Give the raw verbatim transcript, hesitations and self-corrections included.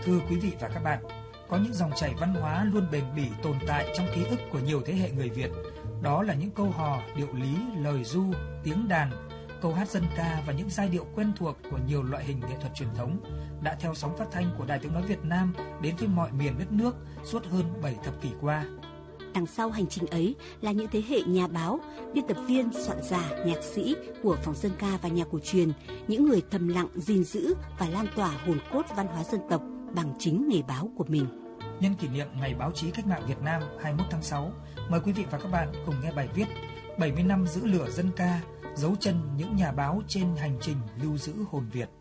Thưa quý vị và các bạn, có những dòng chảy văn hóa luôn bền bỉ tồn tại trong ký ức của nhiều thế hệ người Việt. Đó là những câu hò, điệu lý, lời ru, tiếng đàn, câu hát dân ca và những giai điệu quen thuộc của nhiều loại hình nghệ thuật truyền thống đã theo sóng phát thanh của Đài Tiếng nói Việt Nam đến với mọi miền đất nước suốt hơn bảy thập kỷ qua. Đằng sau hành trình ấy là những thế hệ nhà báo, biên tập viên, soạn giả, nhạc sĩ của phòng dân ca và nhạc cổ truyền, những người thầm lặng gìn giữ và lan tỏa hồn cốt văn hóa dân tộc bằng chính nghề báo của mình. Nhân kỷ niệm Ngày Báo chí Cách mạng Việt Nam hai mươi mốt tháng sáu, mời quý vị và các bạn cùng nghe bài viết bảy mươi năm giữ lửa dân ca, dấu chân những nhà báo trên hành trình lưu giữ hồn Việt.